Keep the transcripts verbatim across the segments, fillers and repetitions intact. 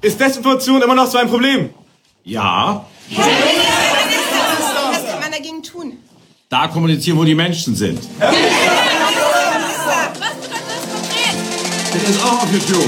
Ist Desinformation immer noch so ein Problem? Ja. Was kann man dagegen tun? Da kommunizieren, wo die Menschen sind. Was bedeutet das konkret? Das ist auch auf YouTube.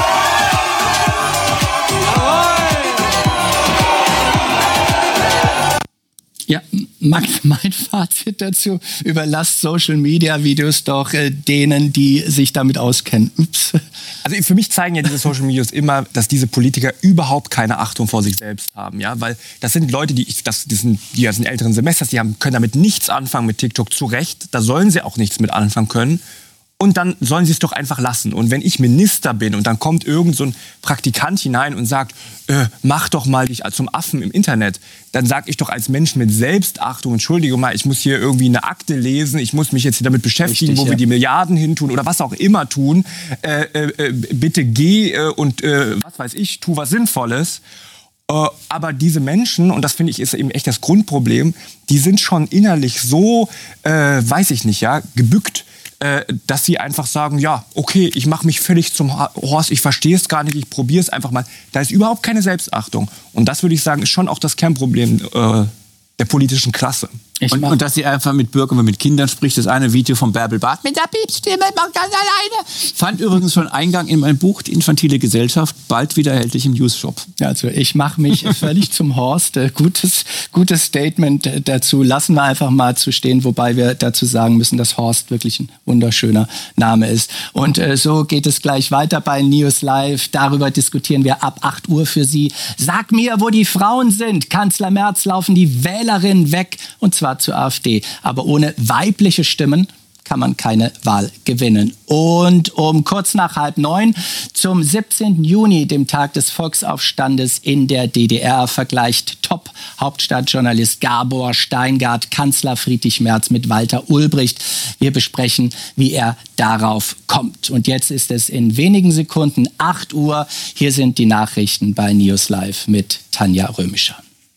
Ja, Max, mein Fazit dazu: Überlasst Social-Media-Videos doch äh, denen, die sich damit auskennen. Ups. Also für mich zeigen ja diese Social-Medias immer, dass diese Politiker überhaupt keine Achtung vor sich selbst haben, ja, weil das sind Leute, die, das, die sind die aus den älteren Semesters, die haben, können damit nichts anfangen mit TikTok, zu Recht, da sollen sie auch nichts mit anfangen können. Und dann sollen sie es doch einfach lassen. Und wenn ich Minister bin und dann kommt irgend so ein Praktikant hinein und sagt, äh, mach doch mal dich zum Affen im Internet, dann sage ich doch als Mensch mit Selbstachtung, Entschuldigung mal, ich muss hier irgendwie eine Akte lesen, ich muss mich jetzt hier damit beschäftigen, Richtig, wo ja. wir die Milliarden hintun oder was auch immer tun. Äh, äh, bitte geh äh, und äh, was weiß ich, tu was Sinnvolles. Äh, aber diese Menschen, und das finde ich ist eben echt das Grundproblem, die sind schon innerlich so, äh, weiß ich nicht, ja, gebückt, dass sie einfach sagen, ja, okay, ich mache mich völlig zum Horst, ich verstehe es gar nicht, ich probiere es einfach mal. Da ist überhaupt keine Selbstachtung. Und das, würde ich sagen, ist schon auch das Kernproblem äh, der politischen Klasse. Und, und dass sie einfach mit Bürgern und mit Kindern spricht. Das eine Video von Bärbel Barth mit der Piepstimme, man ganz alleine. Fand übrigens schon Eingang in mein Buch Die infantile Gesellschaft, bald wieder erhältlich im Newsshop. Also ich mache mich völlig zum Horst. Gutes, gutes Statement dazu. Lassen wir einfach mal zu stehen, wobei wir dazu sagen müssen, dass Horst wirklich ein wunderschöner Name ist. Und äh, so geht es gleich weiter bei News Live. Darüber diskutieren wir ab acht Uhr für Sie. Sag mir, wo die Frauen sind. Kanzler Merz laufen die Wählerinnen weg, und zwar zur AfD. Aber ohne weibliche Stimmen kann man keine Wahl gewinnen. Und um kurz nach halb neun zum siebzehnten Juni, dem Tag des Volksaufstandes in der D D R, vergleicht Top-Hauptstadtjournalist Gabor Steingart Kanzler Friedrich Merz mit Walter Ulbricht. Wir besprechen, wie er darauf kommt. Und jetzt ist es in wenigen Sekunden acht Uhr. Hier sind die Nachrichten bei News Live mit Tanja Römischer.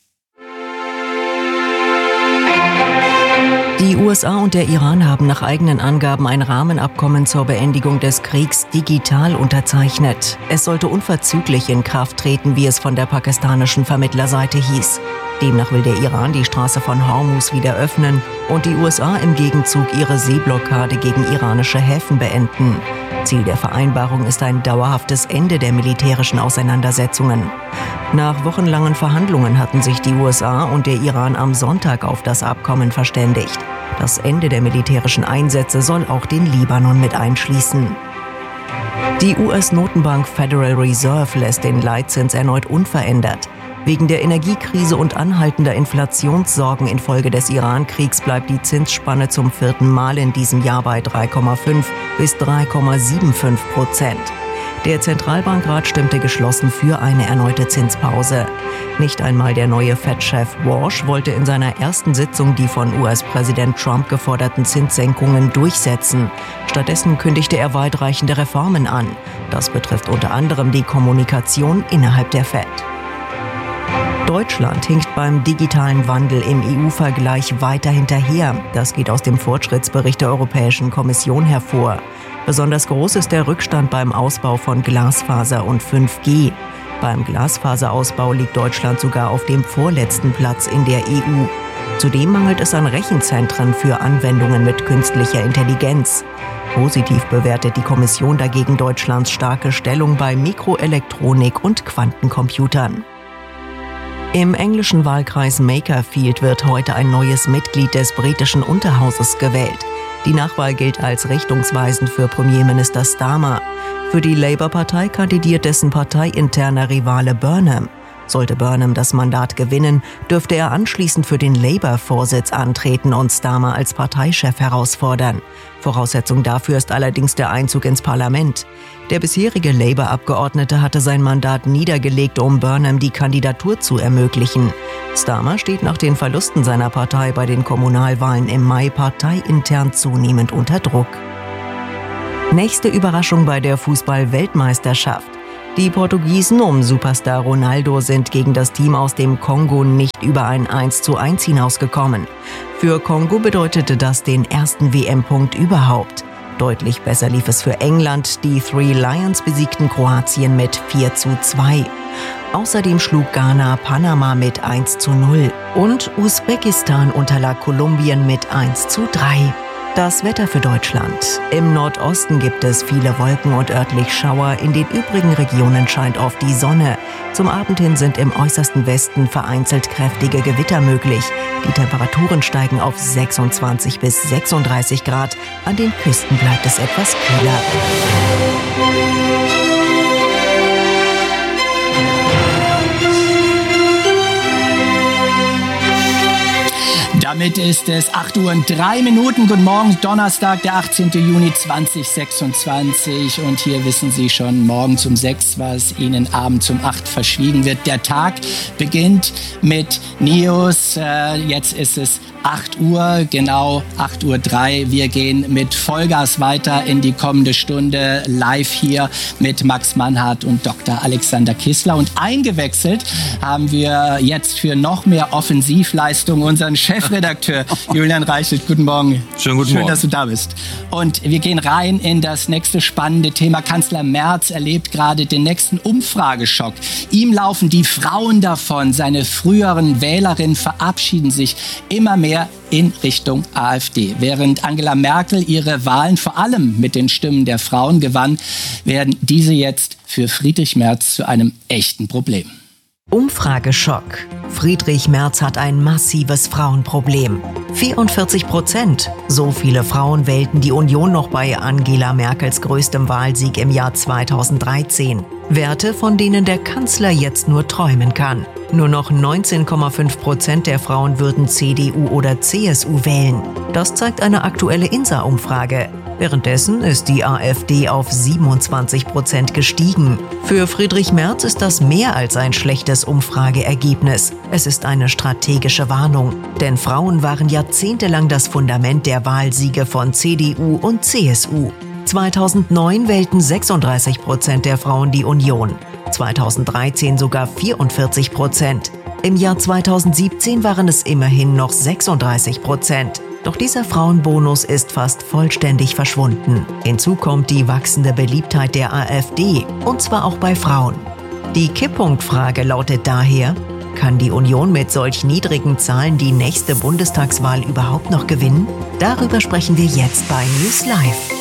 Die U S A und der Iran haben nach eigenen Angaben ein Rahmenabkommen zur Beendigung des Kriegs digital unterzeichnet. Es sollte unverzüglich in Kraft treten, wie es von der pakistanischen Vermittlerseite hieß. Demnach will der Iran die Straße von Hormuz wieder öffnen und die U S A im Gegenzug ihre Seeblockade gegen iranische Häfen beenden. Ziel der Vereinbarung ist ein dauerhaftes Ende der militärischen Auseinandersetzungen. Nach wochenlangen Verhandlungen hatten sich die U S A und der Iran am Sonntag auf das Abkommen verständigt. Das Ende der militärischen Einsätze soll auch den Libanon mit einschließen. Die U S-Notenbank Federal Reserve lässt den Leitzins erneut unverändert. Wegen der Energiekrise und anhaltender Inflationssorgen infolge des Iran-Kriegs bleibt die Zinsspanne zum vierten Mal in diesem Jahr bei drei Komma fünf bis drei Komma fünfundsiebzig Prozent. Der Zentralbankrat stimmte geschlossen für eine erneute Zinspause. Nicht einmal der neue Fed-Chef Walsh wollte in seiner ersten Sitzung die von U S-Präsident Trump geforderten Zinssenkungen durchsetzen. Stattdessen kündigte er weitreichende Reformen an. Das betrifft unter anderem die Kommunikation innerhalb der Fed. Deutschland hinkt beim digitalen Wandel im E U-Vergleich weiter hinterher. Das geht aus dem Fortschrittsbericht der Europäischen Kommission hervor. Besonders groß ist der Rückstand beim Ausbau von Glasfaser und fünf G. Beim Glasfaserausbau liegt Deutschland sogar auf dem vorletzten Platz in der E U. Zudem mangelt es an Rechenzentren für Anwendungen mit künstlicher Intelligenz. Positiv bewertet die Kommission dagegen Deutschlands starke Stellung bei Mikroelektronik und Quantencomputern. Im englischen Wahlkreis Makerfield wird heute ein neues Mitglied des britischen Unterhauses gewählt. Die Nachwahl gilt als richtungsweisend für Premierminister Starmer. Für die Labour-Partei kandidiert dessen parteiinterner Rivale Burnham. Sollte Burnham das Mandat gewinnen, dürfte er anschließend für den Labour-Vorsitz antreten und Starmer als Parteichef herausfordern. Voraussetzung dafür ist allerdings der Einzug ins Parlament. Der bisherige Labour-Abgeordnete hatte sein Mandat niedergelegt, um Burnham die Kandidatur zu ermöglichen. Starmer steht nach den Verlusten seiner Partei bei den Kommunalwahlen im Mai parteiintern zunehmend unter Druck. Nächste Überraschung bei der Fußball-Weltmeisterschaft. Die Portugiesen um Superstar Ronaldo sind gegen das Team aus dem Kongo nicht über ein eins zu eins hinausgekommen. Für Kongo bedeutete das den ersten W M-Punkt überhaupt. Deutlich besser lief es für England. Die Three Lions besiegten Kroatien mit vier zu zwei. Außerdem schlug Ghana Panama mit eins zu null. Und Usbekistan unterlag Kolumbien mit eins zu drei. Das Wetter für Deutschland. Im Nordosten gibt es viele Wolken und örtlich Schauer. In den übrigen Regionen scheint oft die Sonne. Zum Abend hin sind im äußersten Westen vereinzelt kräftige Gewitter möglich. Die Temperaturen steigen auf sechsundzwanzig bis sechsunddreißig Grad. An den Küsten bleibt es etwas kühler. Damit ist es acht Uhr und drei Minuten. Guten Morgen, Donnerstag, der achtzehnten Juni zweitausendsechsundzwanzig. Und hier wissen Sie schon morgens um sechs, was Ihnen abends um acht verschwiegen wird. Der Tag beginnt mit News. Äh, jetzt ist es acht Uhr, genau acht Uhr drei. Wir gehen mit Vollgas weiter in die kommende Stunde live hier mit Max Mannhardt und Doktor Alexander Kissler. Und eingewechselt haben wir jetzt für noch mehr Offensivleistung unseren Chefredakteur Julian Reichelt. Guten Morgen. Schönen guten Schön, Morgen. dass du da bist. Und wir gehen rein in das nächste spannende Thema. Kanzler Merz erlebt gerade den nächsten Umfrageschock. Ihm laufen die Frauen davon. Seine früheren Wählerinnen verabschieden sich immer mehr in Richtung AfD. Während Angela Merkel ihre Wahlen vor allem mit den Stimmen der Frauen gewann, werden diese jetzt für Friedrich Merz zu einem echten Problem. Umfrageschock. Friedrich Merz hat ein massives Frauenproblem. vierundvierzig Prozent. So viele Frauen wählten die Union noch bei Angela Merkels größtem Wahlsieg im Jahr zweitausenddreizehn. Werte, von denen der Kanzler jetzt nur träumen kann. Nur noch neunzehn Komma fünf Prozent der Frauen würden C D U oder C S U wählen. Das zeigt eine aktuelle INSA-Umfrage. Währenddessen ist die AfD auf siebenundzwanzig Prozent gestiegen. Für Friedrich Merz ist das mehr als ein schlechtes Umfrageergebnis. Es ist eine strategische Warnung. Denn Frauen waren jahrzehntelang das Fundament der Wahlsiege von C D U und C S U. zweitausendneun wählten sechsunddreißig Prozent der Frauen die Union. zweitausenddreizehn sogar vierundvierzig Prozent. Im Jahr zweitausendsiebzehn waren es immerhin noch sechsunddreißig Prozent. Doch dieser Frauenbonus ist fast vollständig verschwunden. Hinzu kommt die wachsende Beliebtheit der AfD, und zwar auch bei Frauen. Die Kipppunktfrage lautet daher: Kann die Union mit solch niedrigen Zahlen die nächste Bundestagswahl überhaupt noch gewinnen? Darüber sprechen wir jetzt bei News Live.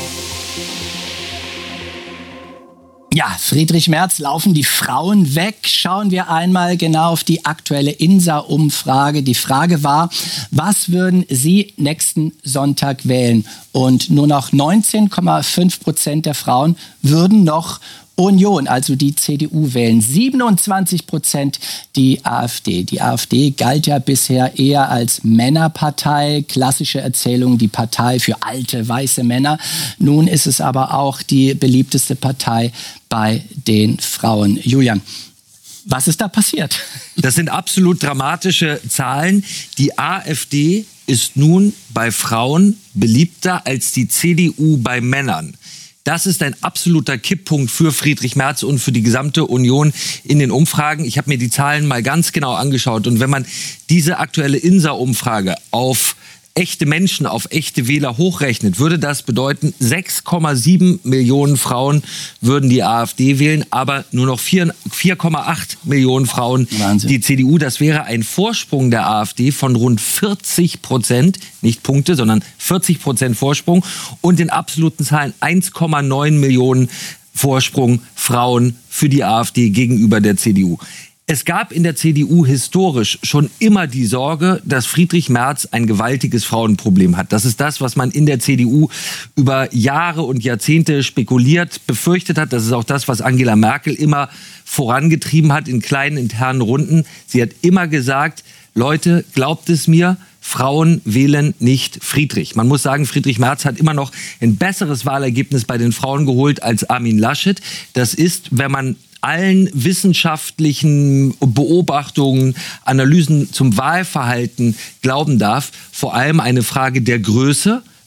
Ja, Friedrich Merz, laufen die Frauen weg? Schauen wir einmal genau auf die aktuelle INSA-Umfrage. Die Frage war, was würden Sie nächsten Sonntag wählen? Und nur noch neunzehn Komma fünf Prozent der Frauen würden noch Union, also die C D U, wählen. siebenundzwanzig Prozent die AfD. Die AfD galt ja bisher eher als Männerpartei. Klassische Erzählung, die Partei für alte, weiße Männer. Nun ist es aber auch die beliebteste Partei bei den Frauen. Julian, was ist da passiert? Das sind absolut dramatische Zahlen. Die AfD ist nun bei Frauen beliebter als die C D U bei Männern. Das ist ein absoluter Kipppunkt für Friedrich Merz und für die gesamte Union in den Umfragen. Ich habe mir die Zahlen mal ganz genau angeschaut. Und wenn man diese aktuelle INSA-Umfrage auf echte Menschen, auf echte Wähler hochrechnet, würde das bedeuten, sechs Komma sieben Millionen Frauen würden die AfD wählen, aber nur noch vier Komma acht Millionen Frauen Wahnsinn. Die C D U. Das wäre ein Vorsprung der AfD von rund vierzig Prozent, nicht Punkte, sondern vierzig Prozent Vorsprung. Und in absoluten Zahlen eins Komma neun Millionen Vorsprung Frauen für die AfD gegenüber der C D U. Es gab in der C D U historisch schon immer die Sorge, dass Friedrich Merz ein gewaltiges Frauenproblem hat. Das ist das, was man in der C D U über Jahre und Jahrzehnte spekuliert, befürchtet hat. Das ist auch das, was Angela Merkel immer vorangetrieben hat in kleinen internen Runden. Sie hat immer gesagt, Leute, glaubt es mir, Frauen wählen nicht Friedrich. Man muss sagen, Friedrich Merz hat immer noch ein besseres Wahlergebnis bei den Frauen geholt als Armin Laschet. Das ist, wenn man allen wissenschaftlichen Beobachtungen, Analysen zum Wahlverhalten glauben darf, vor allem eine Frage der Größe.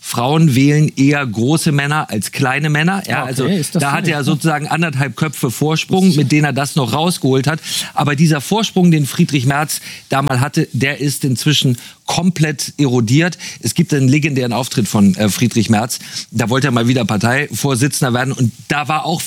Frauen wählen eher große Männer als kleine Männer. Ja, Okay, also ist das da so? hatte er sozusagen anderthalb Köpfe Vorsprung, mit denen er das noch rausgeholt hat. Aber dieser Vorsprung, den Friedrich Merz da mal hatte, der ist inzwischen komplett erodiert. Es gibt einen legendären Auftritt von äh, Friedrich Merz. Da wollte er mal wieder Parteivorsitzender werden. Und da war auch